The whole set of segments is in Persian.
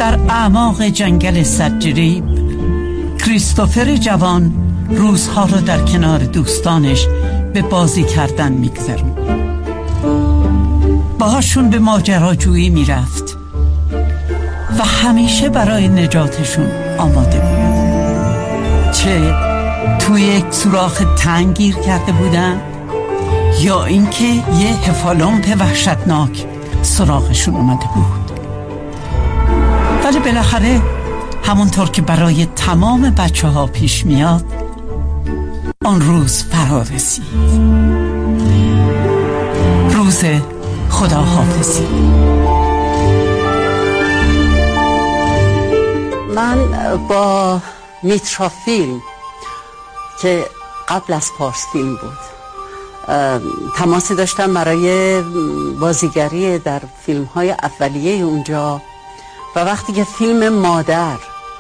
در اعماق جنگل سدجریب کریستوفر جوان روزها را در کنار دوستانش به بازی کردن می‌گذروند. باهاشون به ماجراجویی میرفت و همیشه برای نجاتشون آماده بود، چه توی یک سوراخ تنگ گیر کرده بودن یا اینکه یه هفالومپ وحشتناک سراغشون اومده بود. ولی بالاخره همونطور که برای تمام بچه ها پیش میاد، آن روز فرا رسید، روز خداحافظی. من با میترا فیلم که قبل از پارس فیلم بود تماسی داشتم برای بازیگری در فیلم های اولیه اونجا و وقتی که فیلم مادر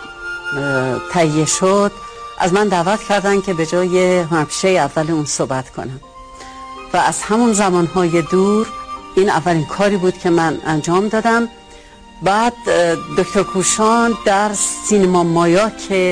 تهیه شد از من دعوت کردن که به جای هنرپیشه اول اون صحبت کنم و از همون زمانهای دور این اولین کاری بود که من انجام دادم. بعد دکتر کوشان در سینما مایا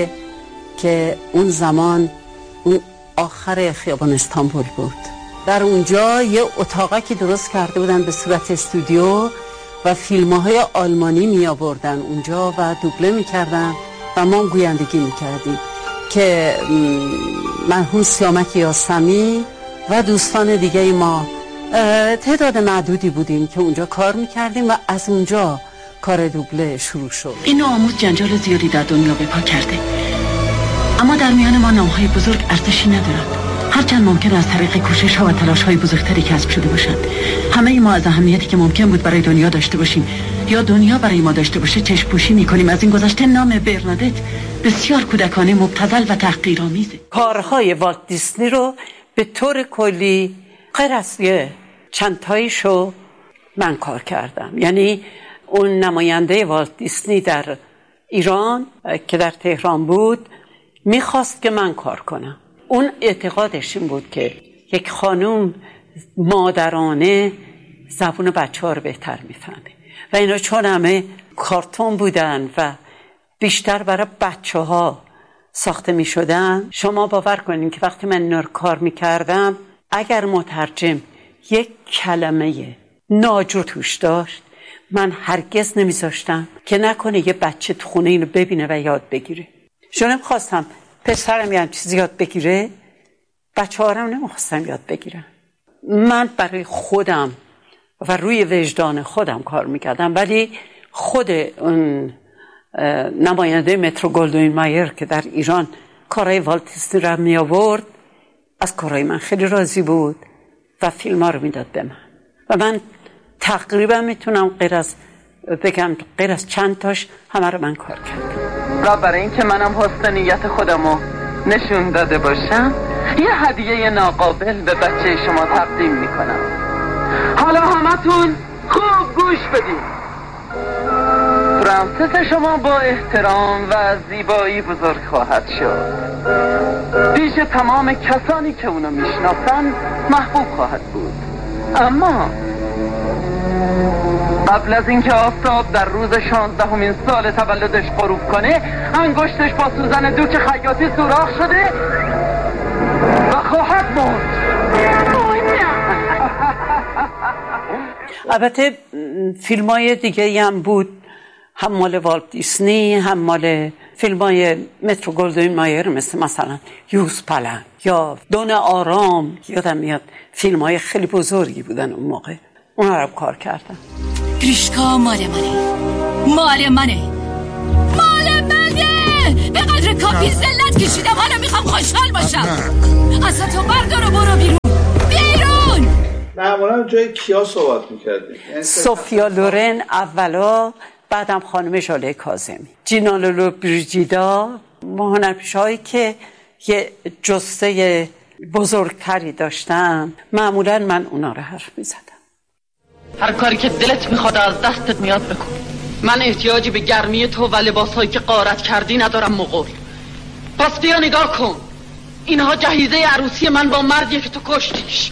که اون زمان اون آخر خیابان استانبول بود، در اونجا یه اتاقکی درست کرده بودن به صورت استودیو و فیلم‌های آلمانی می آوردن اونجا و دوبله می‌کردن و ما گویندگی می‌کردیم که مرحوم سیامک یاسمی و دوستان دیگه ما تعداد معدودی بودیم که اونجا کار می‌کردیم و از اونجا کار دوبله شروع شد. این آموز جنجال زیادی در دنیا به پا کرده، اما در میان ما نام‌های بزرگ ارزشی ندارند، هرچند ممکن از طریق کوشش‌ها و تلاش‌های بزرگتری کسب شده باشند. همه ما از اهمیتی که ممکن بود برای دنیا داشته باشیم یا دنیا برای ما داشته باشه چشم پوشی می‌کنیم. از این گذشته نام برنادت بسیار کودکانه، مبتذل و تحقیرآمیزه. کارهای والت دیسنی رو به طور کلی غیر از چند تاییشو من کار کردم. یعنی اون نماینده والت دیسنی در ایران که در تهران بود میخواست که من کار کنم. اون اعتقادش این بود که یک خانوم مادرانه زبون بچه ها رو بهتر میفهمه و اینا چون همه کارتون بودن و بیشتر برای بچه ها ساخته می شدن. شما باور کنین که وقتی من اینا رو کار می کردم اگر مترجم یک کلمه ناجور توش داشت من هرگز نمیذاشتم که نکنه یه بچه تو خونه اینو ببینه و یاد بگیره. چون خواستم پسرم یه چیزی یاد بگیره، بچه هارم نمیخواستم یاد بگیرم. من برای خودم و روی وجدان خودم کار میکردم، ولی خود اون نماینده مترو گلدوین مایر که در ایران کارهای والت دیسنی رو می آورد از کارهای من خیلی راضی بود و فیلم ها رو میداد به من و من تقریبا میتونم غیر از چند تاش همه رو من کار کردم. و برای اینکه منم حسن نیت خودمو نشون داده باشم یه هدیه ناقابل به بچه شما تقدیم میکنم. حالا همتون خوب گوش بدید. فرانسیس شما با احترام و زیبایی بزرگ خواهد شد. پیش تمام کسانی که اونو میشناسن محبوب خواهد بود. اما قبل از اینکه آفتاب در روز 16مین سال تولدش غروب کنه انگشتش با سوزن دوک خیاطی سوراخ شده و خواهد مرد. البته فیلم های دیگه هم بود، هم مال والت دیسنی هم مال فیلم های مترو گلدوین مایر مثلا یوز پلن یا دون آرام. یادم میاد فیلم های خیلی بزرگی بودن اون موقع، اون رو کار کردم. گریشکا مال منه به قدر کافی ذلت کشیدم، حالا میخوام خوشحال باشم. اصلا تو بردار و برو بیرون. معمولا جای کیا صحبت میکردیم؟ سوفیا لورن اولا، بعدم خانم ژاله کاظمی، جینا لولو بریجیدا، هنرپیشه‌هایی که یه جسته بزرگتری داشتن. معمولا من اونا رو حرف میزدم. هر کاری که دلت میخواد از دستت میاد بکن. من احتیاجی به گرمی تو و لباسهایی که غارت کردی ندارم مغول. پس بیا نگاه کن، اینها جهیزه عروسی من با مردیه که تو کشتیش.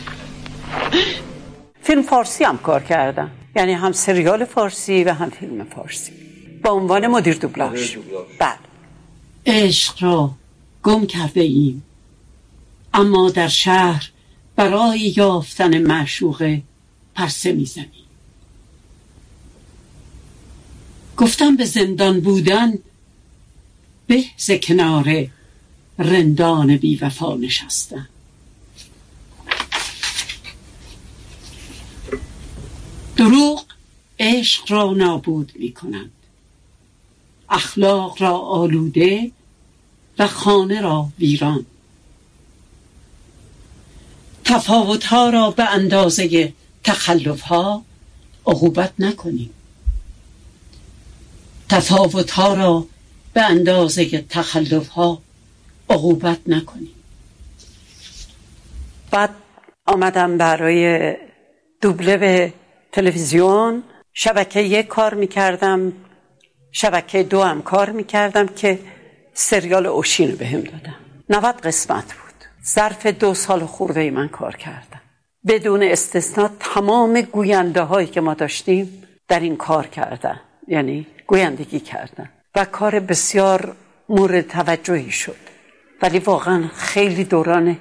فیلم فارسی هم کار کردم، یعنی هم سریال فارسی و هم فیلم فارسی. با عنوان مدیر دوبلاژ. بله. عشق را گم کرده ایم، اما در شهر برای یافتن معشوقه پرسه میزنیم. گفتم به زندان بودن به ز کنار رندان بی وفا نشستن. دروغ عشق را نابود می کنند، اخلاق را آلوده و خانه را ویران. تفاوت‌ها را به اندازه تخلف‌ها عقوبت نکنیم. تفاوت‌ها را به اندازه تخلف‌ها عقوبت نکنیم. بعد آمدم برای دوبله به تلویزیون. شبکه 1 کار میکردم، شبکه 2 هم کار میکردم که سریال اوشین به هم دادم. 90 قسمت بود. ظرف 2 سال خورده من کار کردم. بدون استثناء تمام گوینده هایی که ما داشتیم در این کار کردن، یعنی گویندگی کردن و کار بسیار مورد توجهی شد. ولی واقعا خیلی دوران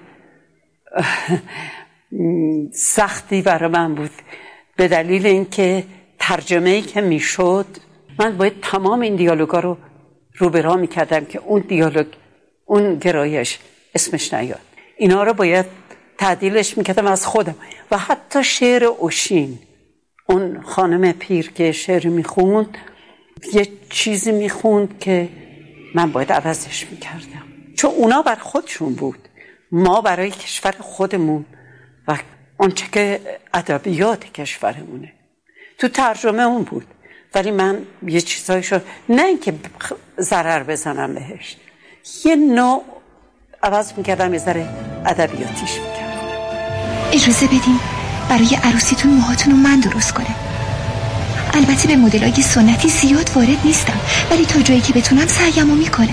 سختی برای من بود، به دلیل اینکه ترجمه‌ای که میشد من باید تمام این دیالوگا رو روبرا میکردم که اون دیالوگ، اون گرایش اسمش نیاد. اینا رو باید تعدیلش میکردم از خودم. و حتی شعر اوشین، اون خانم پیر که شعر میخوند، یه چیزی میخوند که من باید عوضش میکردم، چون اونا بر خودشون بود، ما برای کشور خودمون و اونچه که ادبیات کشورمونه تو ترجمه اون بود. ولی من یه چیزایشو نه اینکه ضرر بزنم بهش، یه نوع عوض میکردم، یه ذره ادبیاتیش میکردم. اجازه بدین برای عروسیتون موهاتون رو من درست کنم. البته به مدل‌های سنتی زیاد وارد نیستم، ولی تا جایی که بتونم سعیمو میکنم.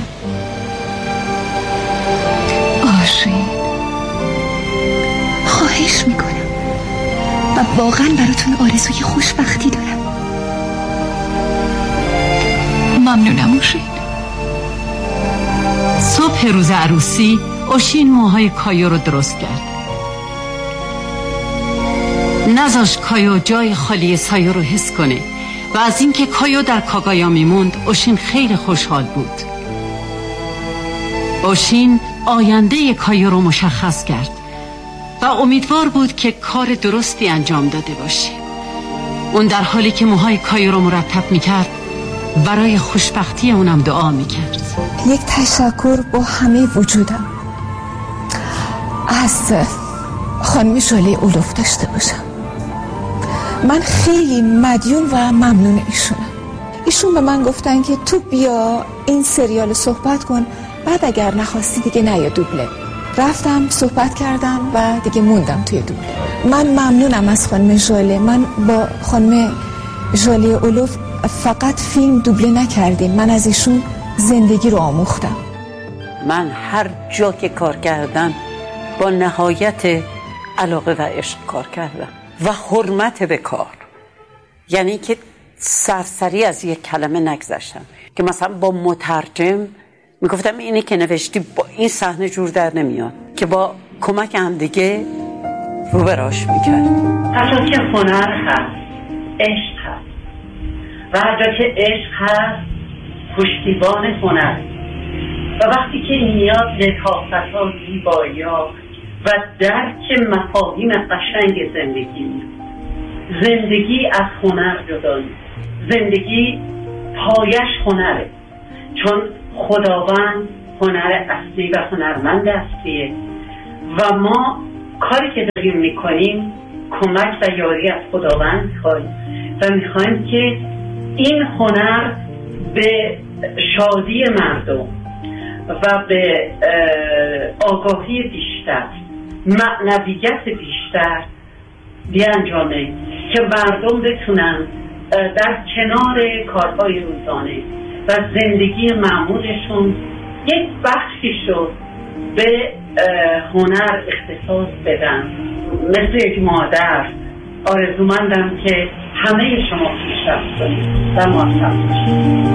آشین، خواهش میکنم و واقعا براتون آرزوی خوشبختی دارم. ممنونم آشین. صبح روز عروسی اوشین موهای کایو رو درست کرد. نذاش کایو جای خالی سایو رو حس کنه و از اینکه کایو در کاگایا میموند اوشین خیلی خوشحال بود. اوشین آینده کایو رو مشخص کرد و امیدوار بود که کار درستی انجام داده باشه. اون در حالی که موهای کایو رو مرتب میکرد برای خوشبختی اونم دعا میکرد. یک تشکر با همه وجودم از خانم ژاله اولوف داشته باشم. من خیلی مدیون و ممنون ایشون به من گفتن که تو بیا این سریال صحبت کن، بعد اگر نخواستی دیگه نیا دوبله. رفتم صحبت کردم و دیگه موندم توی دوبله. من ممنونم از خانم ژاله. من با خانم ژاله اولوف فقط فیلم دوبله نکردیم، من از ایشون زندگی رو آموختم. من هر جا که کار کردم با نهایت علاقه و عشق کار کردم و حرمت به کار، یعنی که سرسری از یک کلمه نگذشتم که مثلا با مترجم میگفتم اینی که نوشتی با این صحنه جور در نمیاد، که با کمک هم دیگه رو براش میکرد. هر جا که هنر هست عشق هست و هر جا که عشق هست پشتیبان هنر. و وقتی که میاد لطافت‌ها، زیبایی‌ها و درک مفاهیم قشنگ زندگی از هنر جدا نیست. زندگی پایش هنره، چون خداوند هنر اصلی و هنرمند اصلیه و ما کاری که داریم میکنیم کمک و یاری از خداوند میخوایم و میخوایم که این هنر به شادی مردم و به آگاهی بیشتر، معنویت بیشتر بیانجامه که مردم بتونن در کنار کارهای روزانه و زندگی معمولشون یک بخشیشو به هنر اختصاص بدن. مثل یک مادر آرزومندم که همه شما پیشرفت کنید و موفق باشید.